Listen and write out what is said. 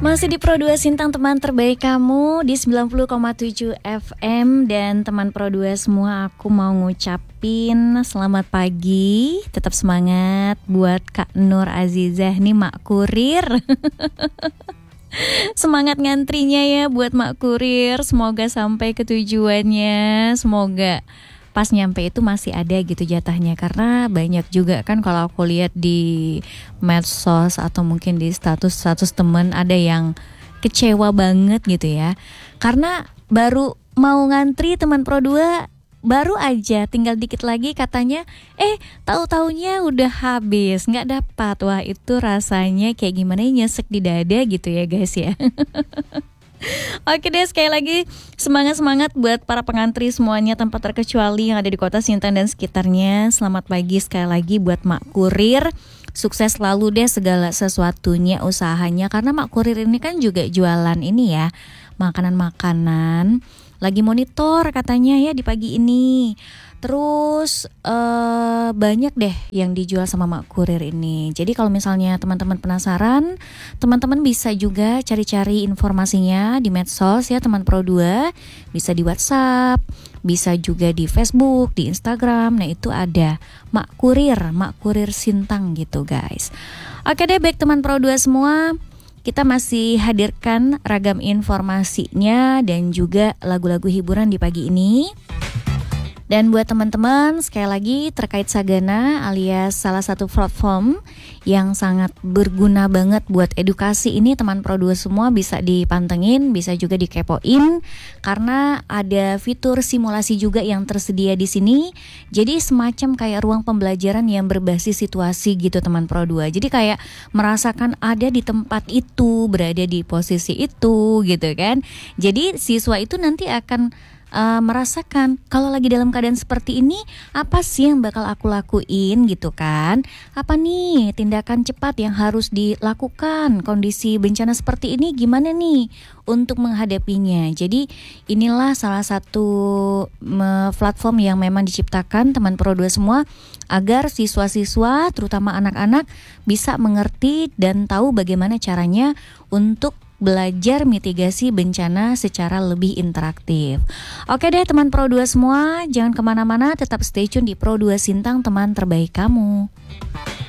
Masih di Pro 2 Sintang, teman terbaik kamu di 90,7 FM. Dan teman Pro 2 semua, aku mau ngucapin selamat pagi. Tetap semangat buat Kak Nur Azizah nih, Mak Kurir. Semangat ngantrinya ya buat Mak Kurir. Semoga sampai ke tujuannya. Semoga pas nyampe itu masih ada gitu jatahnya. Karena banyak juga kan kalau aku lihat di medsos atau mungkin di status temen, ada yang kecewa banget gitu ya. Karena baru mau ngantri teman Pro 2, baru aja tinggal dikit lagi katanya tahu-taunya udah habis, nggak dapat. Wah, itu rasanya kayak gimana, nyesek di dada gitu ya guys ya. Oke deh, sekali lagi semangat buat para pengantri semuanya tanpa terkecuali yang ada di kota Sintang dan sekitarnya. Selamat pagi sekali lagi buat Mak Kurir. Sukses selalu deh segala sesuatunya, usahanya. Karena Mak Kurir ini kan juga jualan ini ya, makanan-makanan. Lagi monitor katanya ya di pagi ini. Terus banyak deh yang dijual sama Mak Kurir ini. Jadi kalau misalnya teman-teman penasaran, teman-teman bisa juga cari-cari informasinya di medsos ya teman Pro 2. Bisa di WhatsApp, bisa juga di Facebook, di Instagram. Nah itu ada Mak Kurir Sintang gitu guys. Oke deh, baik teman Pro 2 semua, kita masih hadirkan ragam informasinya dan juga lagu-lagu hiburan di pagi ini. Dan buat teman-teman, sekali lagi terkait Sagana alias salah satu platform yang sangat berguna banget buat edukasi ini, teman Pro 2 semua bisa dipantengin, bisa juga dikepoin karena ada fitur simulasi juga yang tersedia di sini. Jadi semacam kayak ruang pembelajaran yang berbasis situasi gitu teman Pro 2. Jadi kayak merasakan ada di tempat itu, berada di posisi itu gitu kan. Jadi siswa itu nanti akan merasakan kalau lagi dalam keadaan seperti ini, apa sih yang bakal aku lakuin gitu kan. Apa nih tindakan cepat yang harus dilakukan, kondisi bencana seperti ini gimana nih untuk menghadapinya. Jadi inilah salah satu platform yang memang diciptakan teman Pro 2 semua agar siswa-siswa terutama anak-anak bisa mengerti dan tahu bagaimana caranya untuk belajar mitigasi bencana secara lebih interaktif. Oke deh teman Pro 2 semua, jangan kemana-mana, tetap stay tune di Pro 2 Sintang, teman terbaik kamu.